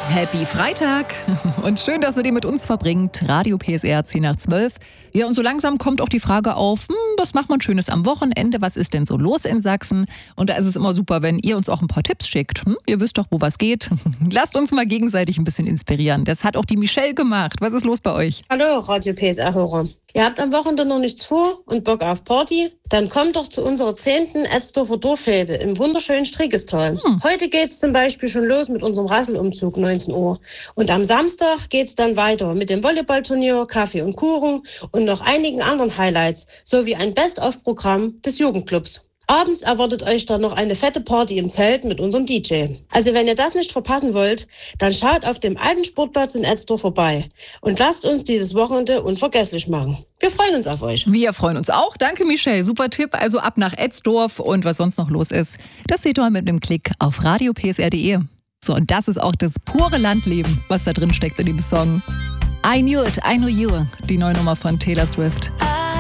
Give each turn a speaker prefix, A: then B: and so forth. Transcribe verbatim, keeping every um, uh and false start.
A: Happy Freitag und schön, dass ihr den mit uns verbringt. Radio P S R zehn nach zwölf. Ja, und so langsam kommt auch die Frage auf, hm, was macht man Schönes am Wochenende? Was ist denn so los in Sachsen? Und da ist es immer super, wenn ihr uns auch ein paar Tipps schickt. Hm, ihr wisst doch, wo was geht. Lasst uns mal gegenseitig ein bisschen inspirieren. Das hat auch die Michelle gemacht. Was ist los bei euch?
B: Hallo Radio P S R-Hörer. Ihr habt am Wochenende noch nichts vor und Bock auf Party? Dann kommt doch zu unserer zehnten Etzdorfer Dorffete im wunderschönen Strickestal. Hm. Heute geht's zum Beispiel schon los mit unserem Rasselumzug neunzehn Uhr. Und am Samstag geht's dann weiter mit dem Volleyballturnier, Kaffee und Kuchen und noch einigen anderen Highlights sowie ein Best-of-Programm des Jugendclubs. Abends erwartet euch dann noch eine fette Party im Zelt mit unserem D J. Also wenn ihr das nicht verpassen wollt, dann schaut auf dem alten Sportplatz in Etzdorf vorbei und lasst uns dieses Wochenende unvergesslich machen. Wir freuen uns auf euch.
A: Wir freuen uns auch. Danke, Michelle. Super Tipp. Also ab nach Etzdorf und was sonst noch los ist, das seht ihr mal mit einem Klick auf radio p s r punkt d e. So, und das ist auch das pure Landleben, was da drin steckt in dem Song. I Knew It, I Know You, die neue Nummer von Taylor Swift.